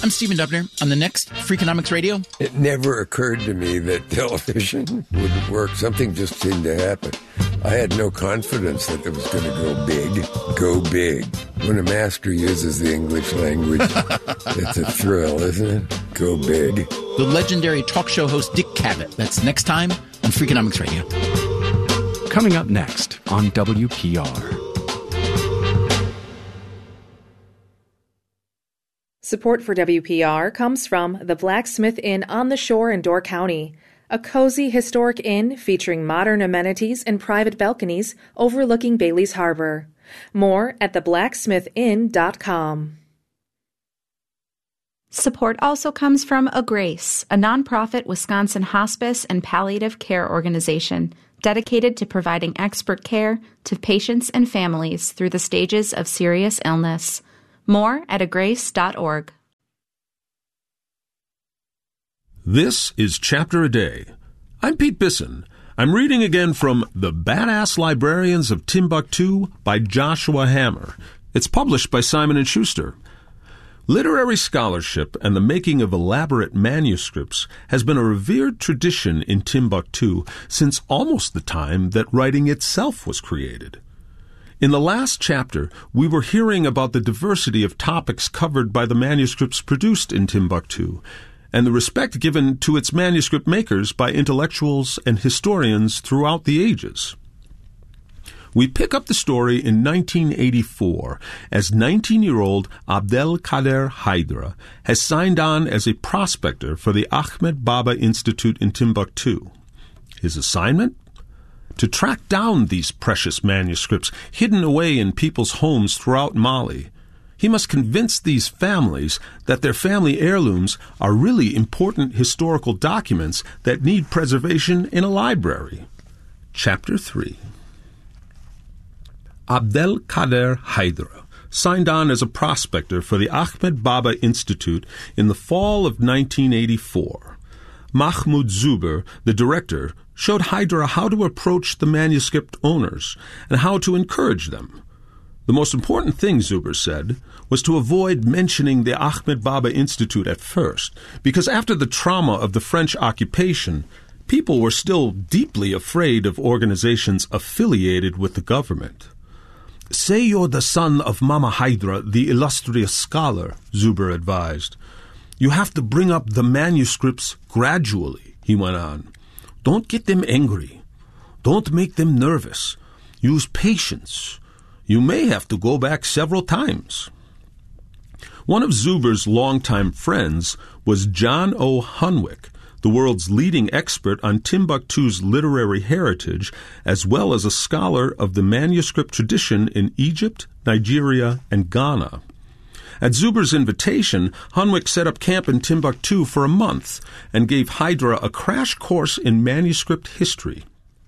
I'm Stephen Dubner. On the next Freakonomics Radio. It never occurred to me that television would work. Something just seemed to happen. I had no confidence that it was going to go big. Go big. When a master uses the English language, it's a thrill, isn't it? Go big. The legendary talk show host Dick Cavett. That's next time on Freakonomics Radio. Coming up next on WPR. Support for WPR comes from the Blacksmith Inn on the Shore in Door County, a cozy historic inn featuring modern amenities and private balconies overlooking Bailey's Harbor. More at theblacksmithinn.com. Support also comes from A Grace, a nonprofit Wisconsin hospice and palliative care organization dedicated to providing expert care to patients and families through the stages of serious illness. More at agrace.org. This is Chapter a Day. I'm Pete Bisson. I'm reading again from The Badass Librarians of Timbuktu by Joshua Hammer. It's published by Simon & Schuster. Literary scholarship and the making of elaborate manuscripts has been a revered tradition in Timbuktu since almost the time that writing itself was created. In the last chapter, we were hearing about the diversity of topics covered by the manuscripts produced in Timbuktu, and the respect given to its manuscript makers by intellectuals and historians throughout the ages. We pick up the story in 1984 as 19-year-old Abdel Kader Haidra has signed on as a prospector for the Ahmed Baba Institute in Timbuktu. His assignment? To track down these precious manuscripts hidden away in people's homes throughout Mali. He must convince these families that their family heirlooms are really important historical documents that need preservation in a library. Chapter 3. Abdel Kader Haidra signed on as a prospector for the Ahmed Baba Institute in the fall of 1984. Mahmoud Zuber, the director, showed Haidra how to approach the manuscript owners and how to encourage them. The most important thing, Zuber said, was to avoid mentioning the Ahmed Baba Institute at first, because after the trauma of the French occupation, people were still deeply afraid of organizations affiliated with the government. Say you're the son of Mama Haidra, the illustrious scholar, Zuber advised. You have to bring up the manuscripts gradually, he went on. Don't get them angry. Don't make them nervous. Use patience. You may have to go back several times. One of Zuber's longtime friends was John O. Hunwick, the world's leading expert on Timbuktu's literary heritage, as well as a scholar of the manuscript tradition in Egypt, Nigeria, and Ghana. At Zuber's invitation, Hunwick set up camp in Timbuktu for a month and gave Haidra a crash course in manuscript history.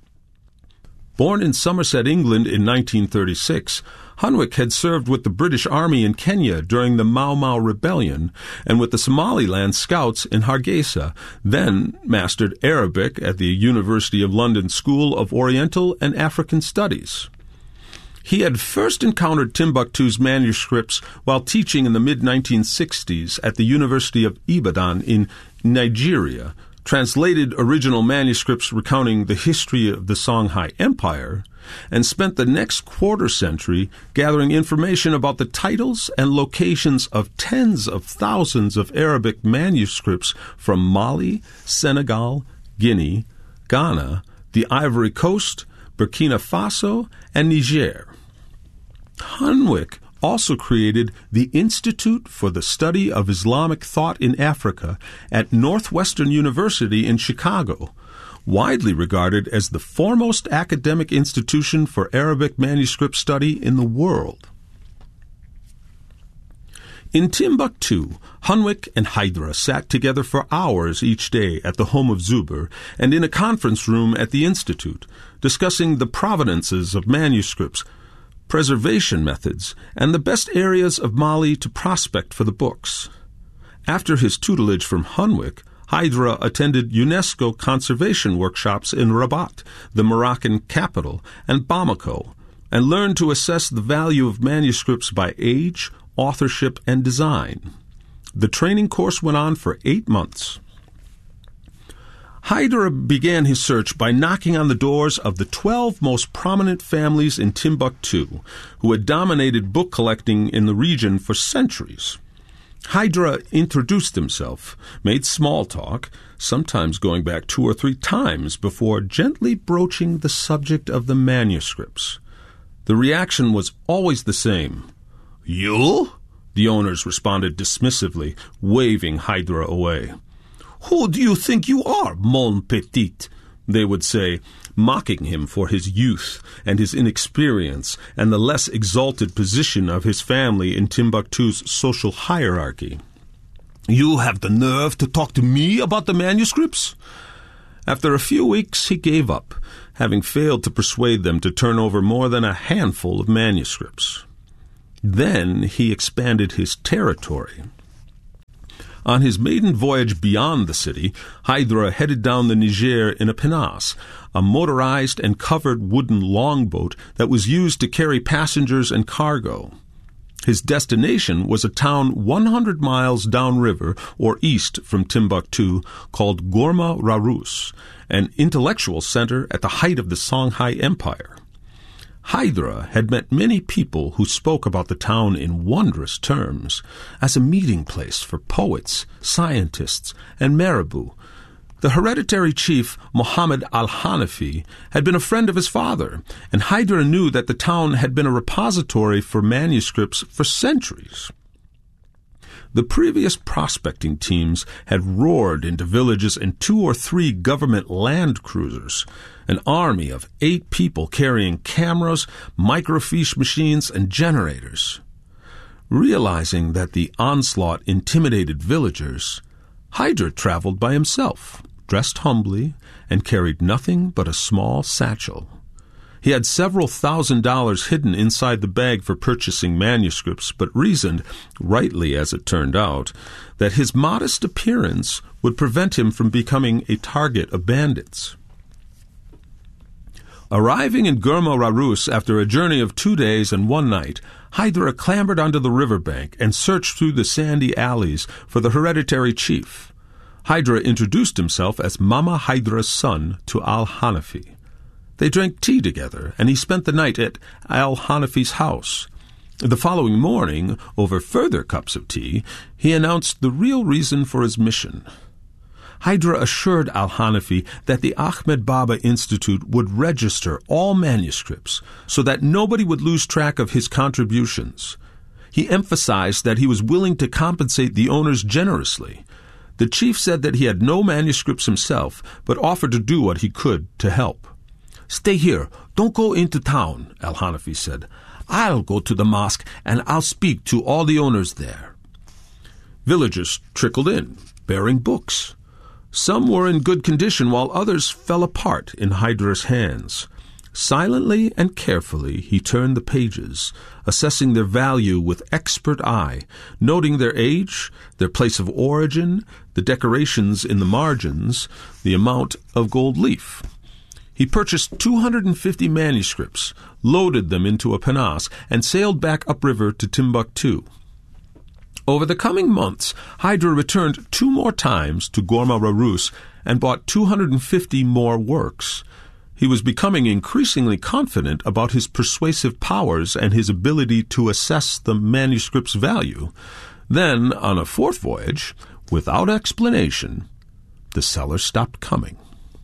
Born in Somerset, England in 1936, Hunwick had served with the British Army in Kenya during the Mau Mau Rebellion and with the Somaliland Scouts in Hargeisa, then mastered Arabic at the University of London School of Oriental and African Studies. He had first encountered Timbuktu's manuscripts while teaching in the mid-1960s at the University of Ibadan in Nigeria, translated original manuscripts recounting the history of the Songhai Empire, and spent the next quarter-century gathering information about the titles and locations of tens of thousands of Arabic manuscripts from Mali, Senegal, Guinea, Ghana, the Ivory Coast, Burkina Faso, and Niger. Hunwick also created the Institute for the Study of Islamic Thought in Africa at Northwestern University in Chicago, widely regarded as the foremost academic institution for Arabic manuscript study in the world. In Timbuktu, Hunwick and Haidra sat together for hours each day at the home of Zuber and in a conference room at the Institute, discussing the provenances of manuscripts, preservation methods, and the best areas of Mali to prospect for the books. After his tutelage from Hunwick, Haidra attended UNESCO conservation workshops in Rabat, the Moroccan capital, and Bamako, and learned to assess the value of manuscripts by age, authorship, and design. The training course went on for 8 months. Haidara began his search by knocking on the doors of the 12 most prominent families in Timbuktu, who had dominated book collecting in the region for centuries. Haidara introduced himself, made small talk, sometimes going back 2 or 3 times before gently broaching the subject of the manuscripts. The reaction was always the same. "You?" The owners responded dismissively, waving Haidara away. "Who do you think you are, mon petit?" they would say, mocking him for his youth and his inexperience and the less exalted position of his family in Timbuktu's social hierarchy. "You have the nerve to talk to me about the manuscripts?" After a few weeks, he gave up, having failed to persuade them to turn over more than a handful of manuscripts. Then he expanded his territory. On his maiden voyage beyond the city, Haidara headed down the Niger in a pinnace, a motorized and covered wooden longboat that was used to carry passengers and cargo. His destination was a town 100 miles downriver or east from Timbuktu called Ghorma Rarous, an intellectual center at the height of the Songhai Empire. Haidara had met many people who spoke about the town in wondrous terms, as a meeting place for poets, scientists, and marabout. The hereditary chief, Muhammad al-Hanafi, had been a friend of his father, and Haidara knew that the town had been a repository for manuscripts for centuries. The previous prospecting teams had roared into villages in 2 or 3 government land cruisers, an army of 8 people carrying cameras, microfiche machines, and generators. Realizing that the onslaught intimidated villagers, Haidara traveled by himself, dressed humbly, and carried nothing but a small satchel. He had several $1,000s hidden inside the bag for purchasing manuscripts, but reasoned, rightly as it turned out, that his modest appearance would prevent him from becoming a target of bandits. Arriving in Ghorma Rarous after a journey of 2 days and 1 night, Haidara clambered onto the riverbank and searched through the sandy alleys for the hereditary chief. Haidara introduced himself as Mama Haidara's son to al-Hanafi. They drank tea together, and he spent the night at al-Hanafi's house. The following morning, over further cups of tea, he announced the real reason for his mission. Haidara assured al-Hanafi that the Ahmed Baba Institute would register all manuscripts so that nobody would lose track of his contributions. He emphasized that he was willing to compensate the owners generously. The chief said that he had no manuscripts himself, but offered to do what he could to help. "Stay here. Don't go into town," al-Hanafi said. "I'll go to the mosque, and I'll speak to all the owners there." Villagers trickled in, bearing books. Some were in good condition, while others fell apart in Haidara's hands. Silently and carefully he turned the pages, assessing their value with expert eye, noting their age, their place of origin, the decorations in the margins, the amount of gold leaf. He purchased 250 manuscripts, loaded them into a pinnace, and sailed back upriver to Timbuktu. Over the coming months, Haidara returned 2 more times to Ghorma Rarous and bought 250 more works. He was becoming increasingly confident about his persuasive powers and his ability to assess the manuscript's value. Then, on a 4th voyage, without explanation, the seller stopped coming.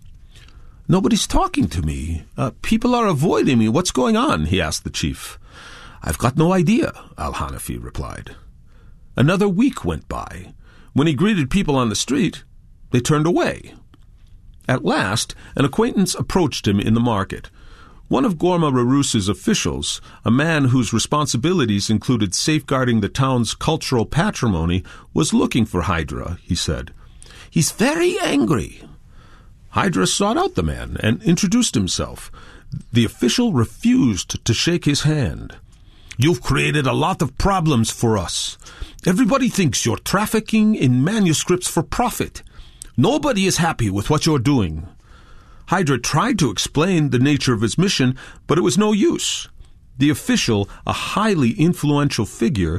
"Nobody's talking to me. People are avoiding me. What's going on?" he asked the chief. "I've got no idea," al-Hanafi replied. Another week went by. When he greeted people on the street, they turned away. At last, an acquaintance approached him in the market. One of Ghorma Rarous's officials, a man whose responsibilities included safeguarding the town's cultural patrimony, was looking for Haidara, he said. "He's very angry." Haidara sought out the man and introduced himself. The official refused to shake his hand. "You've created a lot of problems for us. Everybody thinks you're trafficking in manuscripts for profit. Nobody is happy with what you're doing." Haidara tried to explain the nature of his mission, but it was no use. The official, a highly influential figure,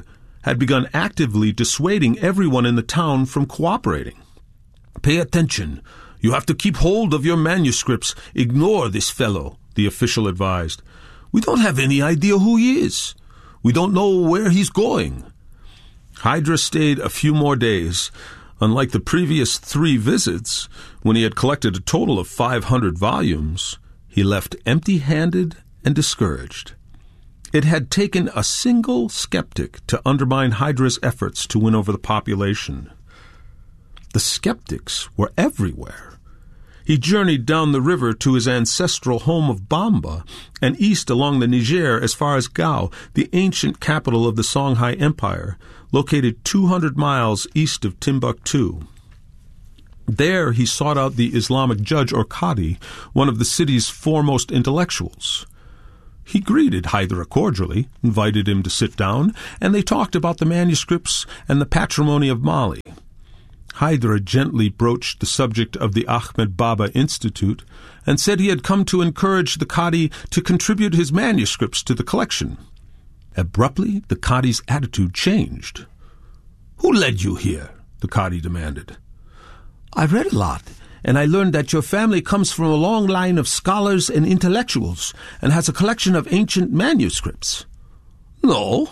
had begun actively dissuading everyone in the town from cooperating. "Pay attention. You have to keep hold of your manuscripts. Ignore this fellow," the official advised. "We don't have any idea who he is. We don't know where he's going." Hydra stayed a few more days. Unlike the previous 3 visits, when he had collected a total of 500 volumes, he left empty-handed and discouraged. It had taken a single skeptic to undermine Hydra's efforts to win over the population. The skeptics were everywhere. He journeyed down the river to his ancestral home of Bamba and east along the Niger as far as Gao, the ancient capital of the Songhai Empire, located 200 miles east of Timbuktu. There he sought out the Islamic judge or Qadi, one of the city's foremost intellectuals. He greeted Hydra cordially, invited him to sit down, and they talked about the manuscripts and the patrimony of Mali. Hydra gently broached the subject of the Ahmed Baba Institute and said he had come to encourage the Qadi to contribute his manuscripts to the collection. Abruptly, the Qadi's attitude changed. "Who led you here?" the Qadi demanded. "I read a lot, and I learned that your family comes from a long line of scholars and intellectuals and has a collection of ancient manuscripts." No,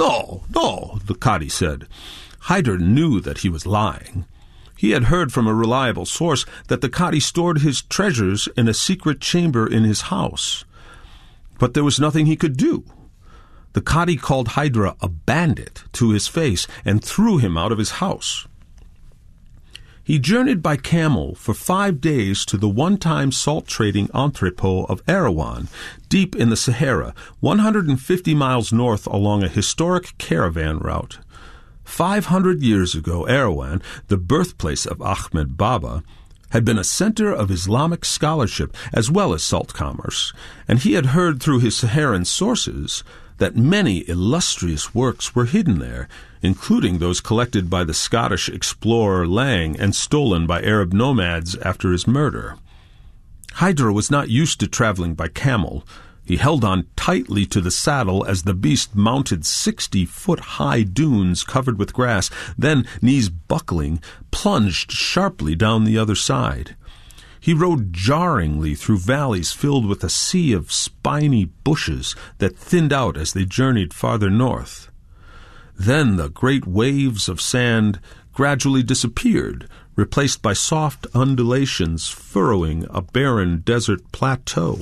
the Qadi said. Hydra knew that he was lying. He had heard from a reliable source that the Qadi stored his treasures in a secret chamber in his house. But there was nothing he could do. The Qadi called Hydra a bandit to his face and threw him out of his house. He journeyed by camel for 5 days to the one-time salt-trading entrepot of Erewhon, deep in the Sahara, 150 miles north along a historic caravan route. 500 years ago, Erewhon, the birthplace of Ahmed Baba, had been a center of Islamic scholarship as well as salt commerce, and he had heard through his Saharan sources that many illustrious works were hidden there, including those collected by the Scottish explorer Lang and stolen by Arab nomads after his murder. Hydra was not used to traveling by camel. He held on tightly to the saddle as the beast mounted 60-foot-high dunes covered with grass, then, knees buckling, plunged sharply down the other side. He rode jarringly through valleys filled with a sea of spiny bushes that thinned out as they journeyed farther north. Then the great waves of sand gradually disappeared, replaced by soft undulations furrowing a barren desert plateau.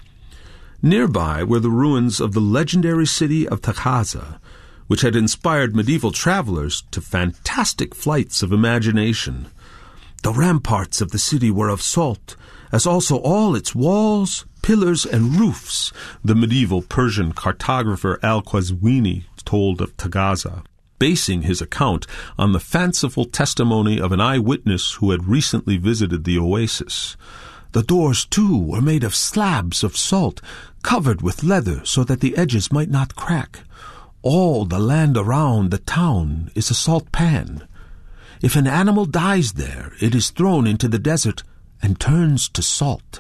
Nearby were the ruins of the legendary city of Taghaza, which had inspired medieval travelers to fantastic flights of imagination. The ramparts of the city were of salt, as also all its walls, pillars, and roofs, the medieval Persian cartographer Al-Qazwini told of Taghaza, basing his account on the fanciful testimony of an eyewitness who had recently visited the oasis. The doors, too, were made of slabs of salt, covered with leather so that the edges might not crack. All the land around the town is a salt pan. If an animal dies there, it is thrown into the desert and turns to salt.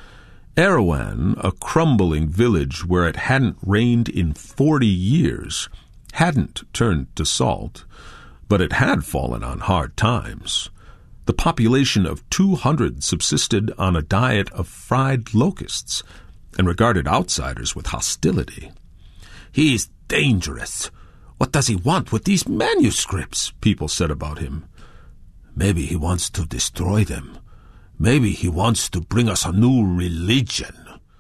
Erewhon, a crumbling village where it hadn't rained in 40 years, hadn't turned to salt, but it had fallen on hard times. The population of 200 subsisted on a diet of fried locusts and regarded outsiders with hostility. "He is dangerous. What does he want with these manuscripts?" people said about him. "Maybe he wants to destroy them. Maybe he wants to bring us a new religion."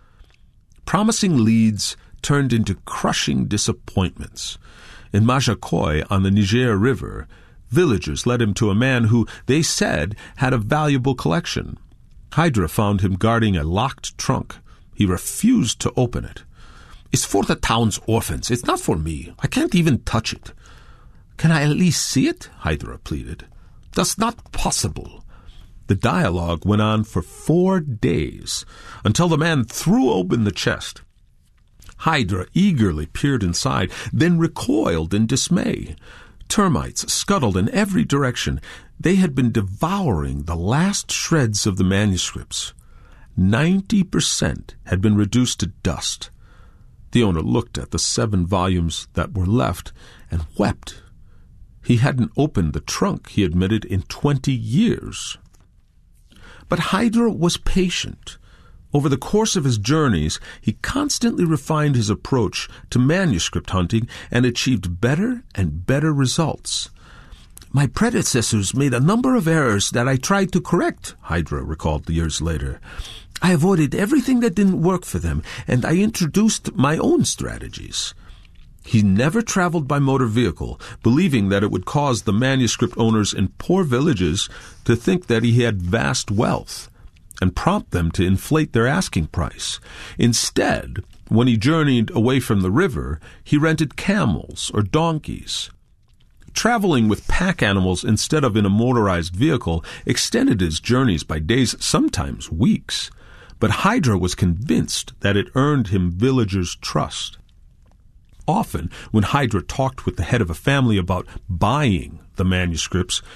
Promising leads turned into crushing disappointments. In Majakoy on the Niger River, villagers led him to a man who, they said, had a valuable collection. Hydra found him guarding a locked trunk. He refused to open it. "It's for the town's orphans. It's not for me. I can't even touch it." "Can I at least see it?" Hydra pleaded. "That's not possible." The dialogue went on for 4 days, until the man threw open the chest. Hydra eagerly peered inside, then recoiled in dismay. Termites scuttled in every direction. They had been devouring the last shreds of the manuscripts. 90% had been reduced to dust. The owner looked at the 7 volumes that were left and wept. He hadn't opened the trunk, he admitted, in 20 years. But Hydra was patient. Over the course of his journeys, he constantly refined his approach to manuscript hunting and achieved better and better results. "My predecessors made a number of errors that I tried to correct," Hydra recalled years later. "I avoided everything that didn't work for them, and I introduced my own strategies." He never traveled by motor vehicle, believing that it would cause the manuscript owners in poor villages to think that he had vast wealth and prompt them to inflate their asking price. Instead, when he journeyed away from the river, he rented camels or donkeys. Traveling with pack animals instead of in a motorized vehicle extended his journeys by days, sometimes weeks. But Hydra was convinced that it earned him villagers' trust. Often, when Hydra talked with the head of a family about buying the manuscripts,